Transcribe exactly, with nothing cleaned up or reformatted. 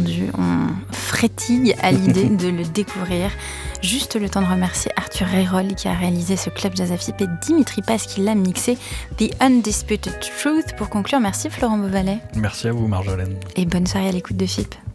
entendu. On frétille à l'idée de le découvrir. Juste le temps de remercier Arthur Rayroll qui a réalisé ce Club Jazz Afip et Dimitri Paz qui l'a mixé. The Undisputed Truth. Pour conclure, merci Florent Beauvalet. Merci à vous Marjolaine. Et bonne soirée à l'écoute de F I P.